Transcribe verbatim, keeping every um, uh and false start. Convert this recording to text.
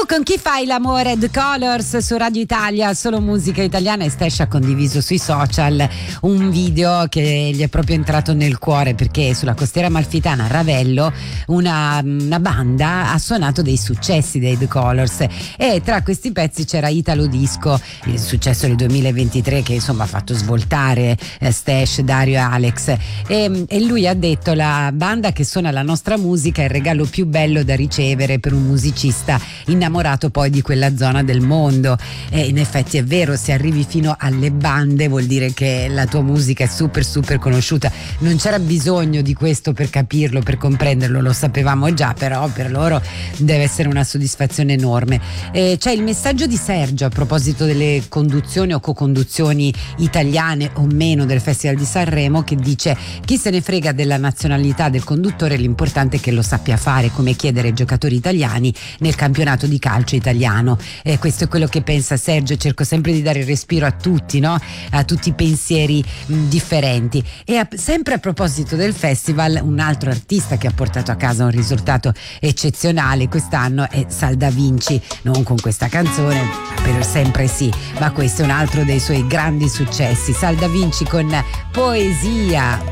con chi fai l'amore? The Colors su Radio Italia, solo musica italiana. E Stash ha condiviso sui social un video che gli è proprio entrato nel cuore, perché sulla costiera amalfitana a Ravello una, una banda ha suonato dei successi dei The Colors, e tra questi pezzi c'era Italo Disco, il successo del duemilaventitré che insomma ha fatto svoltare eh, Stash, Dario e Alex, e, e lui ha detto: la banda che suona la nostra musica è il regalo più bello da ricevere per un musicista innamorato poi di quella zona del mondo. E in effetti è vero, se arrivi fino alle bande vuol dire che la tua musica è super super conosciuta. Non c'era bisogno di questo per capirlo, per comprenderlo, lo sapevamo già, però per loro deve essere una soddisfazione enorme. E c'è il messaggio di Sergio a proposito delle conduzioni o co-conduzioni italiane o meno del Festival di Sanremo, che dice: chi se ne frega della nazionalità del conduttore, l'importante è che lo sappia fare, come chiedere ai giocatori italiani nel campionato di calcio italiano. E questo è quello che pensa Sergio. Cerco sempre di dare respiro a tutti, no? A tutti i pensieri mh, differenti. E a, sempre a proposito del festival, un altro artista che ha portato a casa un risultato eccezionale quest'anno è Sal Da Vinci, non con questa canzone, per sempre sì, ma questo è un altro dei suoi grandi successi. Sal Da Vinci con Poesia.